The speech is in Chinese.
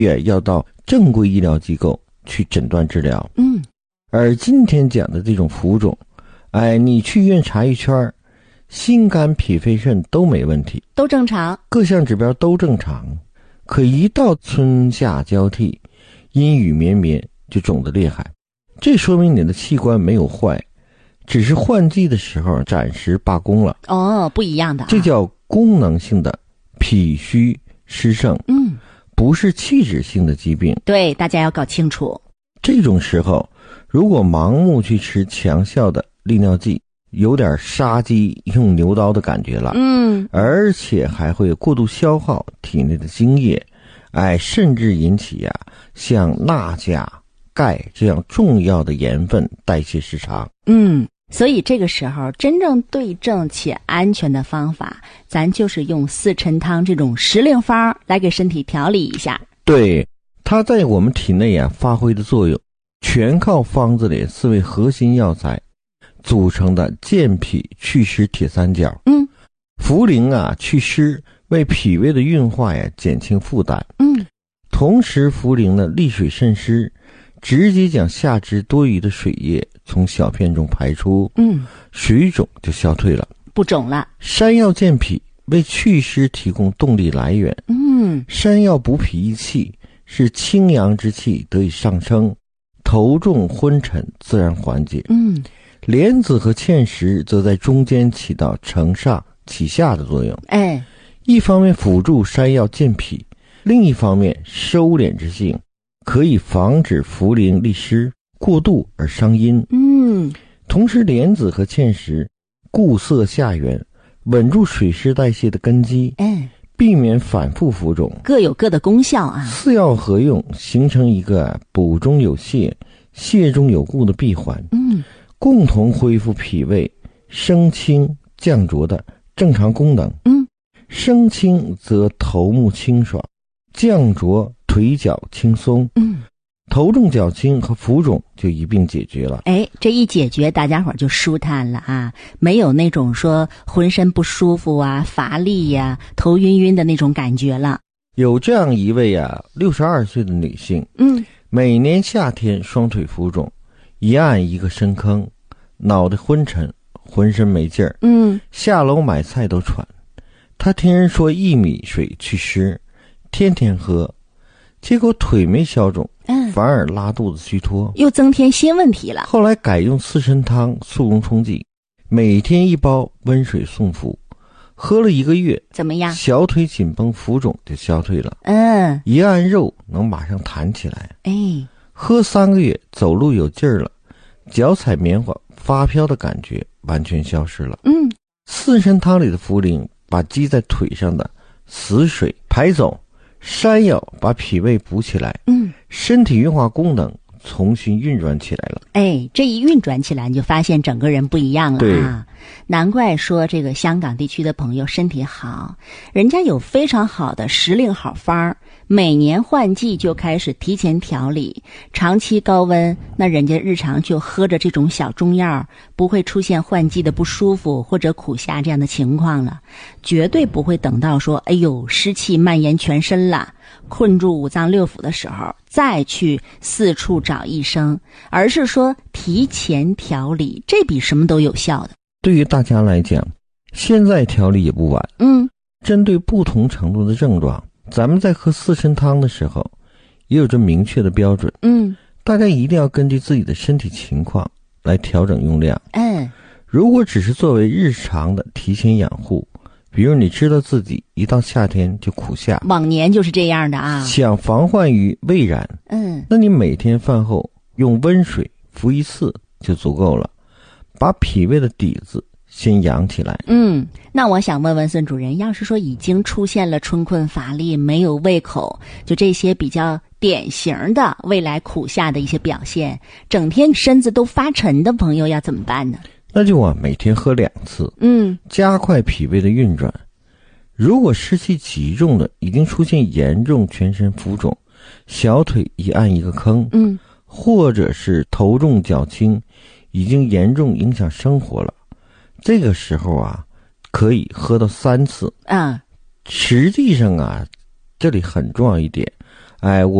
也要到正规医疗机构去诊断治疗。而今天讲的这种浮肿，你去医院查一圈，心肝脾肺肾都没问题， 都正常， 各项指标都正常，可一到春夏交替，阴雨绵绵就肿得厉害，这说明你的器官没有坏，只是换季的时候暂时罢工了。 不一样的这叫功能性的脾虚湿盛，不是器质性的疾病。 对，大家要搞清楚。 这种时候如果盲目去吃强效的利尿剂，有点杀鸡用牛刀的感觉了，而且还会过度消耗体内的精液，甚至引起像钠钾钙这样重要的盐分代谢失常。 所以这个时候真正对症且安全的方法，咱就是用四陈汤这种时令方来给身体调理一下。 对，它在我们体内发挥的作用全靠方子里4味核心药材组成的健脾祛湿铁三角。茯苓祛湿，为脾胃的运化减轻负担。同时茯苓呢利水渗湿，直接将下肢多余的水液从小便中排出，水肿就消退了， 不肿了。 山药健脾，为祛湿提供动力来源。山药补脾益气，使清阳之气得以上升，头重昏沉自然缓解。莲子和芡实则在中间起到承上启下的作用。一方面辅助山药健脾，另一方面收敛之性，可以防止茯苓利湿过度而伤阴。同时莲子和芡实固涩下源，稳住水湿代谢的根基，避免反复浮肿， 各有各的功效啊。 四药合用，形成一个补中有泻、泻中有固的闭环，共同恢复脾胃升清降浊的正常功能。升清则头目清爽，降浊腿脚轻松。头重脚轻和浮肿就一并解决了。 这一解决，大家伙就舒坦了啊，没有那种说浑身不舒服乏力头晕晕的那种感觉了。 有这样一位62岁的女性，每年夏天双腿浮肿，一按一个深坑，脑袋昏沉，浑身没劲儿，下楼买菜都喘。她听人说薏米水祛湿，天天喝，结果腿没消肿，反而拉肚子虚脱， 又增添新问题了。 后来改用四神汤速溶冲剂，每天1包温水送服，喝了1个月， 怎么样？ 小腿紧绷浮肿就消退了。一按肉能马上弹起来。喝3个月，走路有劲儿了，脚踩棉花发飘的感觉完全消失了。四神汤里的茯苓把积在腿上的死水排走，山药把脾胃补起来，身体运化功能重新运转起来了。 这一运转起来，你就发现整个人不一样了啊！难怪说这个香港地区的朋友身体好，人家有非常好的时令好方，每年换季就开始提前调理，长期高温，那人家日常就喝着这种小中药，不会出现换季的不舒服或者苦夏这样的情况了，绝对不会等到说湿气蔓延全身了，困住五脏六腑的时候再去四处找医生，而是说提前调理，这比什么都有效的。 对于大家来讲，现在调理也不晚。针对不同程度的症状，咱们在喝四神汤的时候也有着明确的标准。大家一定要根据自己的身体情况来调整用量。如果只是作为日常的提前养护，比如你知道自己一到夏天就苦夏， 往年就是这样的想防患于未然，那你每天饭后用温水服1次就足够了，把脾胃的底子先养起来。 那我想问问孙主任，要是说已经出现了春困乏力、没有胃口，就这些比较典型的未来苦夏的一些表现，整天身子都发沉的朋友要怎么办呢？ 那就每天喝2次，加快脾胃的运转。如果湿气极重的，已经出现严重全身浮肿，小腿一按一个坑，或者是头重脚轻，已经严重影响生活了，这个时候可以喝到3次。实际上这里很重要一点， 哎，